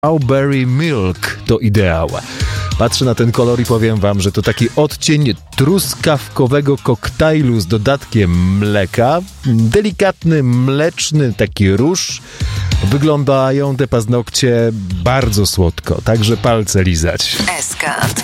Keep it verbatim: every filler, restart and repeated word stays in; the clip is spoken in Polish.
Strawberry Milk to ideał. Patrzę na ten kolor i powiem wam, że to taki odcień truskawkowego koktajlu z dodatkiem mleka. Delikatny, mleczny taki róż. Wyglądają te paznokcie bardzo słodko, także palce lizać. S K.